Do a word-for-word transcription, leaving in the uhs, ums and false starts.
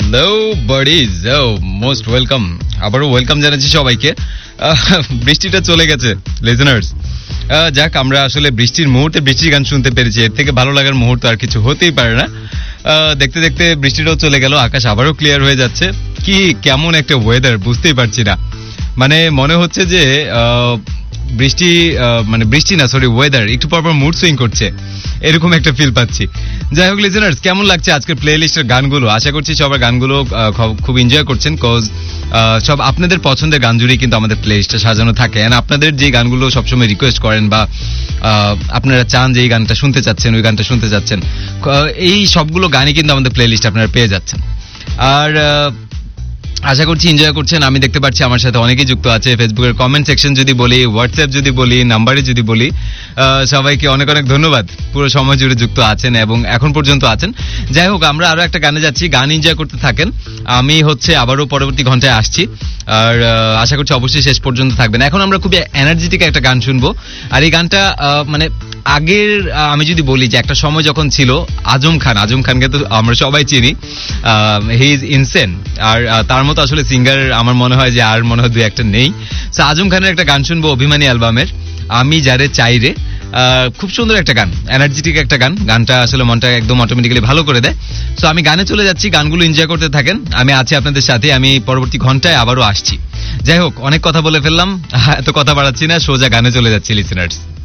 Hello buddies, most welcome. আবারও welcome জানাচ্ছি সবাইকে। বৃষ্টিটা চলে গেছে লিসেনার্স। যাক, আমরা আসলে বৃষ্টির মুহূর্তে বৃষ্টির গান শুনতে পেরেছি, এর থেকে ভালো লাগার মুহূর্ত আর কিছু হতেই পারে না। দেখতে দেখতে বৃষ্টিটাও চলে গেল, আকাশ আবারও ক্লিয়ার হয়ে যাচ্ছে। কি কেমন একটা ওয়েদার বুঝতেই পারছি না, মানে মনে হচ্ছে যে বৃষ্টি মানে বৃষ্টি না সরি ওয়েদার একটু পরপর মুড সুইং করছে, এরকম একটা ফিল পাচ্ছি। যাই হোক লিসেনার্স, কেমন লাগছে আজকের প্লে লিস্টের গানগুলো? আশা করছি সবার গানগুলো খুব এনজয় করছেন, কজ সব আপনাদের পছন্দের গান জুড়েই কিন্তু আমাদের প্লে লিস্টটা সাজানো থাকে। এন্ড আপনাদের যে গানগুলো সবসময় রিকোয়েস্ট করেন বা আপনারা চান যে এই গানটা শুনতে চাচ্ছেন, ওই গানটা শুনতে চাচ্ছেন, এই সবগুলো গানই কিন্তু আমাদের প্লে লিস্ট আপনারা পেয়ে যাচ্ছেন। আর আশা করছি এনজয় করছেন। আমি দেখতে পাচ্ছি আমার সাথে অনেকেই যুক্ত আছে। ফেসবুকের কমেন্ট সেকশন যদি বলি, হোয়াটসঅ্যাপ যদি বলি, নাম্বারে যদি বলি, সবাইকে অনেক অনেক ধন্যবাদ। পুরো সময় জুড়ে যুক্ত আছেন এবং এখন পর্যন্ত আছেন। যাই হোক, আমরা আরো একটা গানে যাচ্ছি, গান এনজয় করতে থাকেন। আমি হচ্ছে আবারও পরবর্তী ঘন্টায় আসছি, আর আশা করছি অবশ্যই শেষ পর্যন্ত থাকবেন। এখন আমরা খুবই এনার্জেটিক একটা গান শুনবো। আর এই গানটা মানে আগের আমি যদি বলি যে একটা সময় যখন ছিল, আজম খান, আজম খানকে তো আমরা সবাই চিনি, হি ইজ ইনসেন। আর তার মতো আসলে সিঙ্গার আমার মনে হয় যে আর মনে হয় দুই একটা নেই। সো আজম খানের একটা গান শুনবো, অভিমানী অ্যালবামের আমি যারে চাই রে। খুব সুন্দর একটা গান, এনার্জেটিক একটা গান। গানটা আসলে মনটা একদম অটোমেটিক্যালি ভালো করে দেয়। সো আমি গানে চলে যাচ্ছি, গানগুলো এনজয় করতে থাকেন। আমি আছি আপনাদের সাথে, আমি পরবর্তী ঘন্টায় আবারও আসছি। যাই হোক, অনেক কথা বলে ফেললাম, এত কথা বাড়াচ্ছি না, সোজা গানে চলে যাচ্ছি লিসেনার্স।